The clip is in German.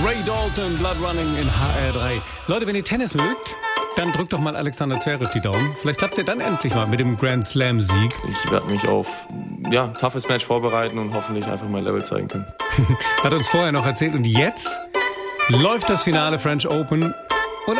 Ray Dalton, Blood Running in HR3. Leute, wenn ihr Tennis mögt, dann drückt doch mal Alexander Zverev die Daumen. Vielleicht klappt es ja dann endlich mal mit dem Grand Slam-Sieg. Ich werde mich auf ein toughes Match vorbereiten und hoffentlich einfach mein Level zeigen können. Hat uns vorher noch erzählt. Und jetzt läuft das Finale French Open.